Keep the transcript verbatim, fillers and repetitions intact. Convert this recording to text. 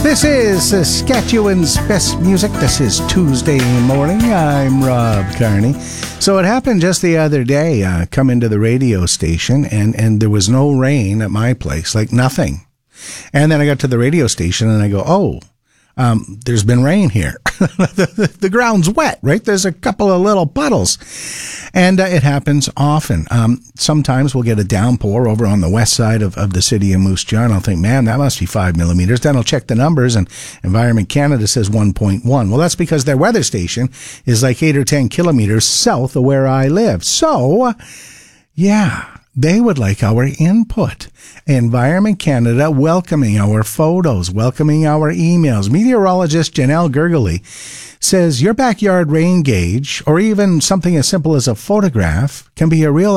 This is Saskatchewan's best music. This is Tuesday morning. I'm Rob Carney. So it happened just the other day. Uh, come into the radio station, and, and there was no rain at my place, like nothing. And then I got to the radio station, and I go, oh, um, there's been rain here. the, the, the ground's wet, right? There's a couple of little puddles. And uh, it happens often. Um, sometimes we'll get a downpour over on the west side of, of the city of Moose Jaw, and I'll think, man, that must be five millimeters. Then I'll check the numbers, and Environment Canada says one point one. Well, that's because their weather station is like eight or ten kilometers south of where I live. So, yeah. They would like our input. Environment Canada welcoming our photos, welcoming our emails. Meteorologist Janelle Gurgley says your backyard rain gauge, or even something as simple as a photograph, can be a real